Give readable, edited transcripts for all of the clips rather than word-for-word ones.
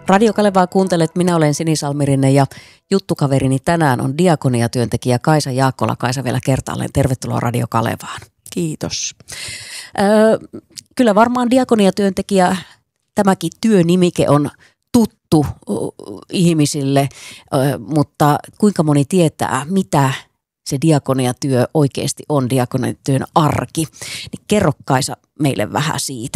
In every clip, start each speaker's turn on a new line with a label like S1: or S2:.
S1: Radio Kalevaa kuuntelet, minä olen Sini Salmirinen ja juttukaverini tänään on diakoniatyöntekijä Kaisa Jaakkola. Kaisa vielä kertaalleen, tervetuloa Radio Kalevaan.
S2: Kiitos.
S1: Kyllä varmaan diakoniatyöntekijä, tämäkin työnimike on tuttu ihmisille, mutta kuinka moni tietää, mitä se diakoniatyö oikeasti on, diakoniatyön arki. Niin kerro Kaisa meille vähän siitä.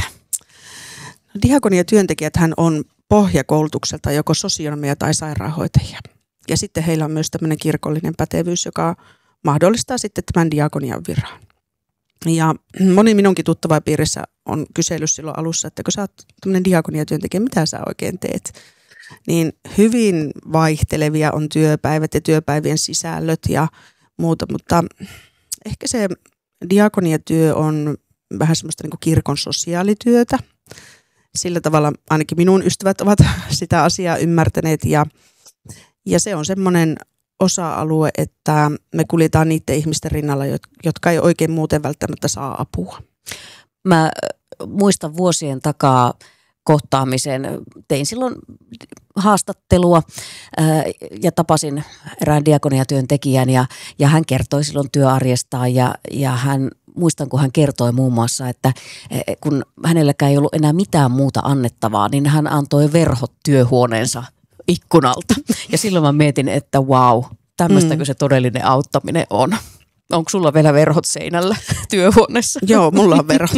S2: Diakoniatyöntekijäthän on pohjakoulutukselta joko sosionomeja tai sairaanhoitajia. Ja sitten heillä on myös tämmöinen kirkollinen pätevyys, joka mahdollistaa sitten tämän diakonian viran. Ja moni minunkin tuttavapiirissä on kysellyt silloin alussa, että kun sä oot tämmöinen diakoniatyöntekijä, mitä sä oikein teet? Niin hyvin vaihtelevia on työpäivät ja työpäivien sisällöt ja muuta, mutta ehkä se diakoniatyö on vähän semmoista niin kuin kirkon sosiaalityötä. Sillä tavalla ainakin minun ystävät ovat sitä asiaa ymmärtäneet ja se on semmoinen osa-alue, että me kuljetaan niiden ihmisten rinnalla, jotka ei oikein muuten välttämättä saa apua.
S1: Mä muistan vuosien takaa kohtaamisen. Tein silloin haastattelua ja tapasin erään diakoniatyöntekijän ja hän kertoi silloin työarjestaan ja muistan, kun hän kertoi muun muassa, että kun hänelläkään ei ollut enää mitään muuta annettavaa, niin hän antoi verhot työhuoneensa ikkunalta. Ja silloin mä mietin, että tämmöistäkö se todellinen auttaminen on. Onko sulla vielä verhot seinällä työhuoneessa?
S2: Joo, mulla on verhot.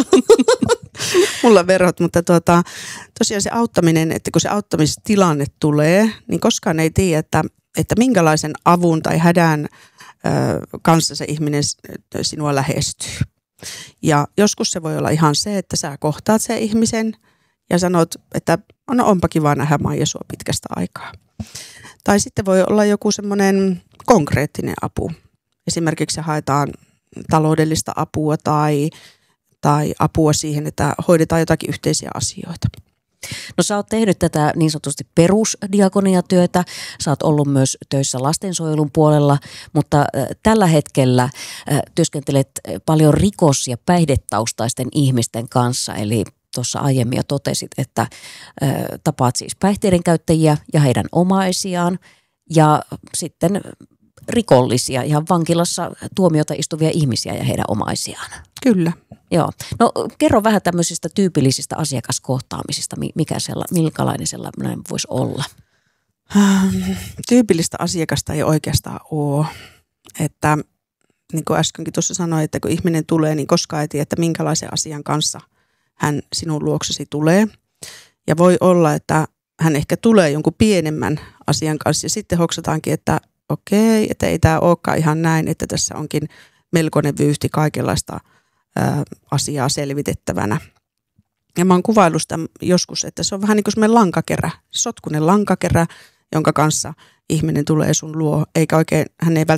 S2: Mulla on verhot, mutta tosiaan se auttaminen, että kun se auttamistilanne tulee, niin koskaan ei tiedä, että minkälaisen avun tai hädän kanssa se ihminen sinua lähestyy. Ja joskus se voi olla ihan se, että sä kohtaat sen ihmisen ja sanot, että no onpa kiva nähdä Maija sua pitkästä aikaa. Tai sitten voi olla joku semmoinen konkreettinen apu. Esimerkiksi haetaan taloudellista apua tai apua siihen, että hoidetaan jotakin yhteisiä asioita.
S1: No sä oot tehnyt tätä niin sanotusti perusdiakoniatyötä, sä oot ollut myös töissä lastensuojelun puolella, mutta tällä hetkellä työskentelet paljon rikos- ja päihdetaustaisten ihmisten kanssa, eli tuossa aiemmin jo totesit, että tapaat siis päihteiden käyttäjiä ja heidän omaisiaan ja sitten rikollisia, ihan vankilassa tuomiota istuvia ihmisiä ja heidän omaisiaan.
S2: Kyllä.
S1: Joo. No kerro vähän tämmöisistä tyypillisistä asiakaskohtaamisista, minkälainen sellainen voisi olla?
S2: Tyypillistä asiakasta ei oikeastaan ole. Että niin kuin äskenkin tuossa sanoin, että kun ihminen tulee, niin koskaan ei tiedä, että minkälaisen asian kanssa hän sinun luoksesi tulee. Ja voi olla, että hän ehkä tulee jonkun pienemmän asian kanssa ja sitten hoksataankin, että okei, että ei tämä olekaan ihan näin, että tässä onkin melkoinen vyyhti kaikenlaista asiaa selvitettävänä. Ja mä oon kuvaillut sitä joskus, että se on vähän niin kuin semmoinen lankakerä, sotkunen lankakerä, jonka kanssa ihminen tulee sun luo, eikä oikein, hän ei välttämättä